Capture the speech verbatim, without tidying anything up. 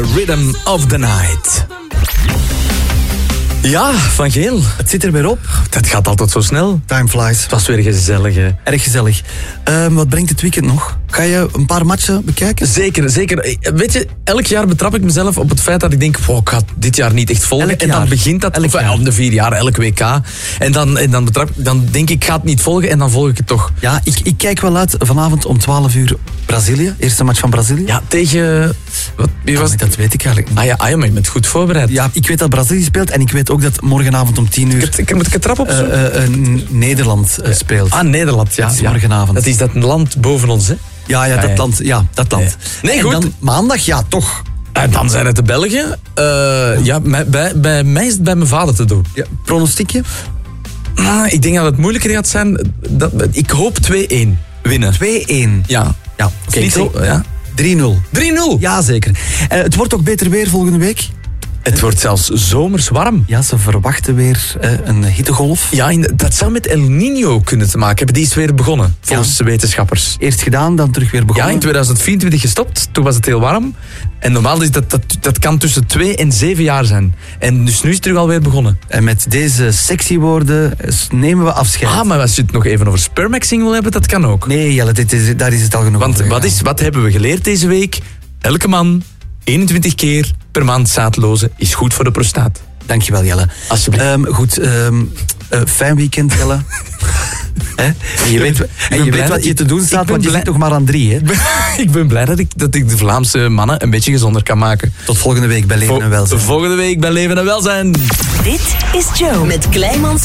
Rhythm of the Night. Ja, Van Geel. Het zit er weer op. Dat gaat altijd zo snel. Time flies. Het was weer gezellig, hè. Erg gezellig. Um, wat brengt het weekend nog? Ga je een paar matchen bekijken? Zeker, zeker. Weet je, elk jaar betrap ik mezelf op het feit dat ik denk, wow, ik ga dit jaar niet echt volgen. Elk en dan jaar. begint dat, Elk of, jaar. om de vier jaar, elk W K. En dan, en dan, betrap, dan denk ik, ik ga het niet volgen en dan volg ik het toch. Ja, ik, ik kijk wel uit vanavond om twaalf uur Brazilië. Eerste match van Brazilië. Ja, tegen... Wat, wie was Ja, dat weet ik eigenlijk niet. Ah ja, ah ja, maar je bent goed voorbereid. Ja, ik weet dat Brazilië speelt en ik weet ook dat morgenavond om tien uur Ik, ik, moet ik het trap op? uh, uh, uh, Nederland uh, speelt. Ah, Nederland, ja. Dat is ja. morgenavond. Dat is dat land boven ons, hè? Ja, ja, dat Ah, ja. land. Ja, dat land. Nee, En goed. dan maandag, ja, toch. En dan zijn het de Belgen. Uh, ja, bij, bij, bij mij is het bij mijn vader te doen. Ja, pronostiekje? Ah, ik denk dat het moeilijker gaat zijn. Dat, ik hoop twee-één winnen. twee-één. Ja. Ja, oké. Okay, niet zo, ja. drie nul. drie nul. Ja, zeker. Uh, het wordt ook beter weer volgende week. Het wordt zelfs zomers warm. Ja, ze verwachten weer uh, een hittegolf. Ja, in- dat zou met El Niño kunnen te maken hebben. Die is weer begonnen, volgens de wetenschappers. Eerst gedaan, dan terug weer begonnen. Ja, in tweeduizend vierentwintig gestopt. Toen was het heel warm. En normaal is dat, dat, dat kan tussen twee en zeven jaar zijn. En dus nu is het terug alweer begonnen. En met deze sexy woorden nemen we afscheid. Ah, maar als je het nog even over spermaxing wil hebben, dat kan ook. Nee, Jelle, dit is, daar is het al genoeg Want over wat, gegaan. is, wat hebben we geleerd deze week? Elke man eenentwintig keer per maand zaadlozen is goed voor de prostaat. Dankjewel, Jelle. Alsjeblieft. Um, goed, um, uh, fijn weekend, Jelle. Hè? En je weet, en ben je blij weet wat dat je je- te doen ik staat, ben want je blij- zit nog maar aan drie. Hè? Ik ben blij dat ik, dat ik de Vlaamse mannen een beetje gezonder kan maken. Tot volgende week bij Leven en Welzijn. Volgende week bij Leven en Welzijn. Dit is Joe met Kleimans